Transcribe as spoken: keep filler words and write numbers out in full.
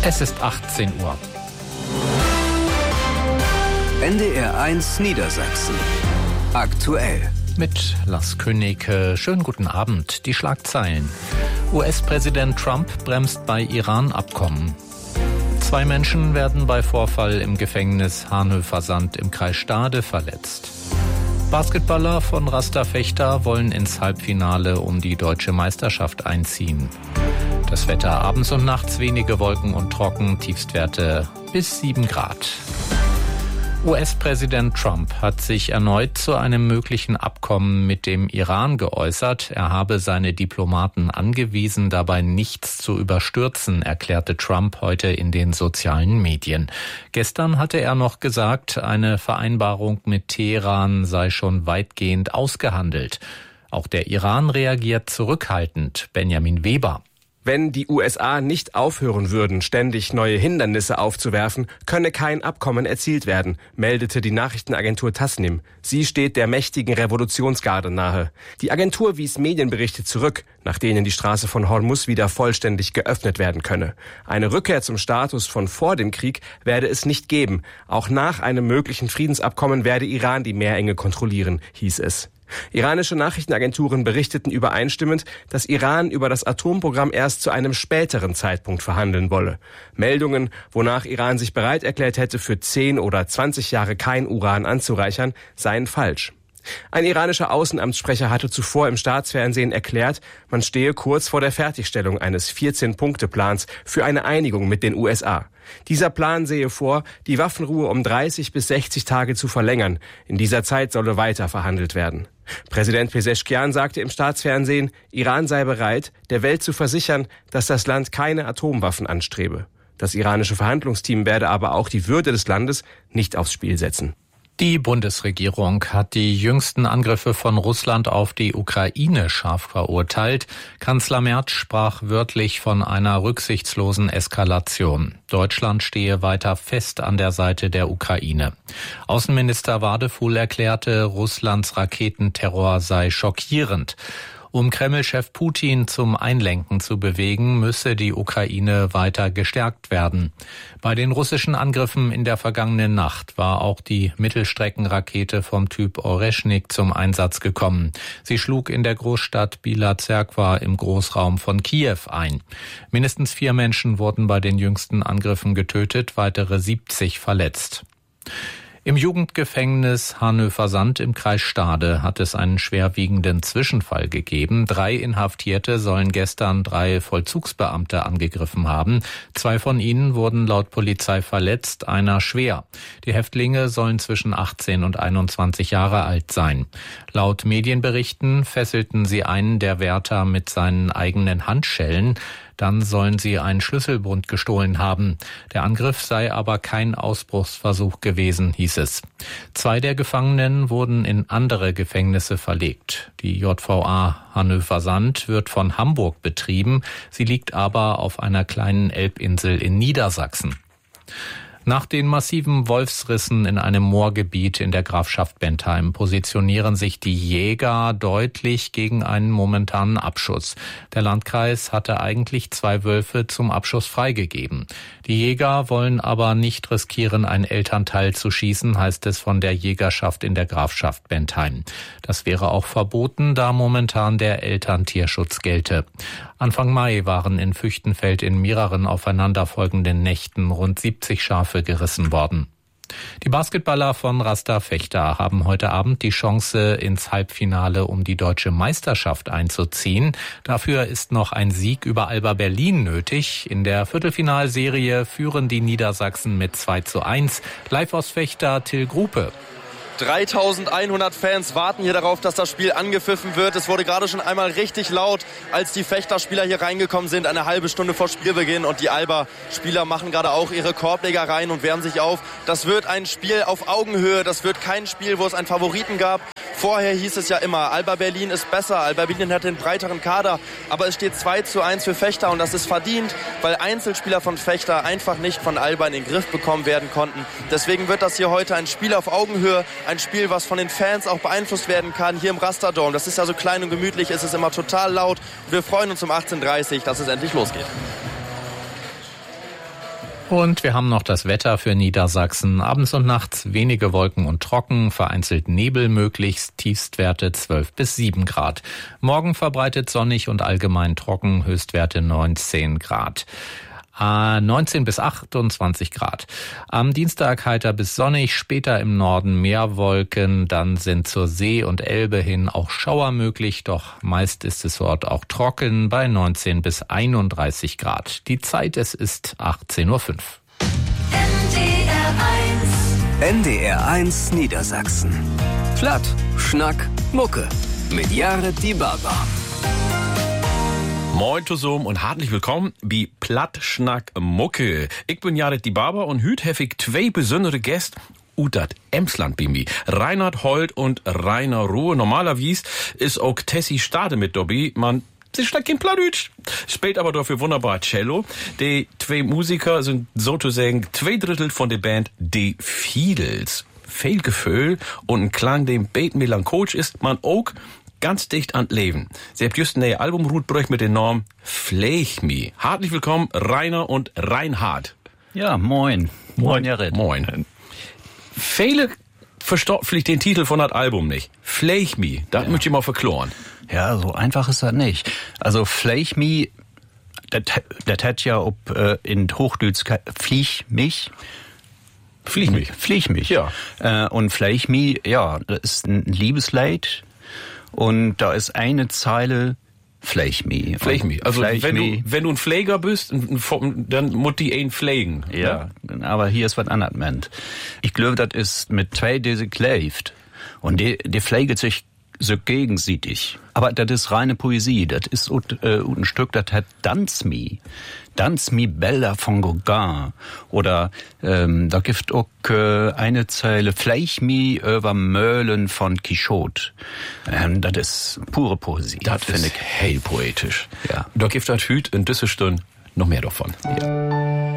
Es ist achtzehn Uhr. N D R eins Niedersachsen. Aktuell. Mit Lars König. Schönen guten Abend. Die Schlagzeilen. U S-Präsident Trump bremst bei Iran-Abkommen. Zwei Menschen werden bei Vorfall im Gefängnis Hanöver-Sand im Kreis Stade verletzt. Basketballer von Rasta Vechta wollen ins Halbfinale um die deutsche Meisterschaft einziehen. Das Wetter abends und nachts wenige Wolken und trocken, Tiefstwerte bis sieben Grad. U S-Präsident Trump hat sich erneut zu einem möglichen Abkommen mit dem Iran geäußert. Er habe seine Diplomaten angewiesen, dabei nichts zu überstürzen, erklärte Trump heute in den sozialen Medien. Gestern hatte er noch gesagt, eine Vereinbarung mit Teheran sei schon weitgehend ausgehandelt. Auch der Iran reagiert zurückhaltend. Benjamin Weber. Wenn die U S A nicht aufhören würden, ständig neue Hindernisse aufzuwerfen, könne kein Abkommen erzielt werden, meldete die Nachrichtenagentur Tasnim. Sie steht der mächtigen Revolutionsgarde nahe. Die Agentur wies Medienberichte zurück, nach denen die Straße von Hormuz wieder vollständig geöffnet werden könne. Eine Rückkehr zum Status von vor dem Krieg werde es nicht geben. Auch nach einem möglichen Friedensabkommen werde Iran die Meerenge kontrollieren, hieß es. Iranische Nachrichtenagenturen berichteten übereinstimmend, dass Iran über das Atomprogramm erst zu einem späteren Zeitpunkt verhandeln wolle. Meldungen, wonach Iran sich bereit erklärt hätte, für zehn oder zwanzig Jahre kein Uran anzureichern, seien falsch. Ein iranischer Außenamtssprecher hatte zuvor im Staatsfernsehen erklärt, man stehe kurz vor der Fertigstellung eines vierzehn-Punkte-Plans für eine Einigung mit den U S A. Dieser Plan sehe vor, die Waffenruhe um dreißig bis sechzig Tage zu verlängern. In dieser Zeit solle weiter verhandelt werden. Präsident Pezeshkian sagte im Staatsfernsehen, Iran sei bereit, der Welt zu versichern, dass das Land keine Atomwaffen anstrebe. Das iranische Verhandlungsteam werde aber auch die Würde des Landes nicht aufs Spiel setzen. Die Bundesregierung hat die jüngsten Angriffe von Russland auf die Ukraine scharf verurteilt. Kanzler Merz sprach wörtlich von einer rücksichtslosen Eskalation. Deutschland stehe weiter fest an der Seite der Ukraine. Außenminister Wadefuhl erklärte, Russlands Raketenterror sei schockierend. Um Kreml-Chef Putin zum Einlenken zu bewegen, müsse die Ukraine weiter gestärkt werden. Bei den russischen Angriffen in der vergangenen Nacht war auch die Mittelstreckenrakete vom Typ Oreschnik zum Einsatz gekommen. Sie schlug in der Großstadt Bila Zerkwa im Großraum von Kiew ein. Mindestens vier Menschen wurden bei den jüngsten Angriffen getötet, weitere siebzig verletzt. Im Jugendgefängnis Hanöver-Sand im Kreis Stade hat es einen schwerwiegenden Zwischenfall gegeben. Drei Inhaftierte sollen gestern drei Vollzugsbeamte angegriffen haben. Zwei von ihnen wurden laut Polizei verletzt, einer schwer. Die Häftlinge sollen zwischen achtzehn und einundzwanzig Jahre alt sein. Laut Medienberichten fesselten sie einen der Wärter mit seinen eigenen Handschellen. Dann sollen sie einen Schlüsselbund gestohlen haben. Der Angriff sei aber kein Ausbruchsversuch gewesen, hieß es. Zwei der Gefangenen wurden in andere Gefängnisse verlegt. Die J V A Hanöver-Sand wird von Hamburg betrieben. Sie liegt aber auf einer kleinen Elbinsel in Niedersachsen. Nach den massiven Wolfsrissen in einem Moorgebiet in der Grafschaft Bentheim positionieren sich die Jäger deutlich gegen einen momentanen Abschuss. Der Landkreis hatte eigentlich zwei Wölfe zum Abschuss freigegeben. Die Jäger wollen aber nicht riskieren, ein Elternteil zu schießen, heißt es von der Jägerschaft in der Grafschaft Bentheim. Das wäre auch verboten, da momentan der Elterntierschutz gelte. Anfang Mai waren in Füchtenfeld in mehreren aufeinanderfolgenden Nächten rund siebzig Schafe gerissen worden. Die Basketballer von Rasta Vechta haben heute Abend die Chance, ins Halbfinale um die deutsche Meisterschaft einzuziehen. Dafür ist noch ein Sieg über Alba Berlin nötig. In der Viertelfinalserie führen die Niedersachsen mit zwei zu eins. Live aus Vechta, Till Grupe. dreitausendeinhundert Fans warten hier darauf, dass das Spiel angepfiffen wird. Es wurde gerade schon einmal richtig laut, als die Vechta-Spieler hier reingekommen sind, eine halbe Stunde vor Spielbeginn. Und die Alba-Spieler machen gerade auch ihre Korblegereien und wärmen sich auf. Das wird ein Spiel auf Augenhöhe. Das wird kein Spiel, wo es einen Favoriten gab. Vorher hieß es ja immer, Alba Berlin ist besser, Alba Berlin hat den breiteren Kader, aber es steht zwei zu eins für Vechta und das ist verdient, weil Einzelspieler von Vechta einfach nicht von Alba in den Griff bekommen werden konnten. Deswegen wird das hier heute ein Spiel auf Augenhöhe, ein Spiel, was von den Fans auch beeinflusst werden kann, hier im Rasta Dome. Das ist ja so klein und gemütlich, es ist immer total laut. Wir freuen uns um achtzehn Uhr dreißig, dass es endlich losgeht. Und wir haben noch das Wetter für Niedersachsen. Abends und nachts wenige Wolken und trocken, vereinzelt Nebel möglich, Tiefstwerte zwölf bis sieben Grad. Morgen verbreitet sonnig und allgemein trocken, Höchstwerte neunzehn Grad. neunzehn bis achtundzwanzig Grad. Am Dienstag heiter bis sonnig, später im Norden mehr Wolken, dann sind zur See und Elbe hin auch Schauer möglich, doch meist ist es dort auch trocken bei neunzehn bis einunddreißig Grad. Die Zeit, es ist achtzehn Uhr fünf. N D R eins N D R eins Niedersachsen. Platt, Schnack, Mucke. Mit Jared Dibaba. Moin zusammen und herzlich willkommen bei Plattschnack Mucke. Ich bin Jared Dibaba und heute habe ich zwei besondere Gäste ut dat Emsland bei mir. Reinhard Holt und Rainer Ruhe. Normalerweise ist auch Tessie Stade mit dabei. Man Sie schlägt kein Plattdeutsch, spielt aber dafür wunderbar Cello. Die zwei Musiker sind sozusagen zwei Drittel von der Band Die Fiedels. Viel Gefühl und ein Klang, dem beit melancholisch ist, man auch ganz dicht an Leben. Sie habt just ein neues Album rausgebracht mit dem Namen Fleich mi. Herzlich willkommen, Rainer und Reinhard. Ja, moin. Moin, Jared. Moin. Viele verstehen vielleicht den Titel von das Album nicht. Fleich mi, das ja. möchte ich mal verkloren. Ja, so einfach ist das nicht. Also Fleich mi, das hat ja ob äh, in Hochdeutsch Fliech mich. Fliech mich. Fliech mich. Ja. Äh, und Fleich mi, ja, das ist ein Liebeslied. Und da ist eine Zeile Fleich mi. Fleich mi. Also Fleich wenn mi. du wenn du ein Pfleger bist, dann muss die einen pflegen. Ja, ne? Aber hier ist was anderes meint. Ich glaube, das ist mit zwei, die sich lebt. Und die, die pflegt sich so gegenseitig. Aber das ist reine Poesie. Das ist ut, äh, ut ein Stück, das hat Danz mi. Danz mi Bella von Gauguin. Oder ähm, da gibt auch äh, eine Zeile Fleich mi über Möhlen von Quixote. Ähm, das ist pure Poesie. Das finde ich hell poetisch. Ja. Da gibt das Hüt in dieser Stunde noch mehr davon. Ja.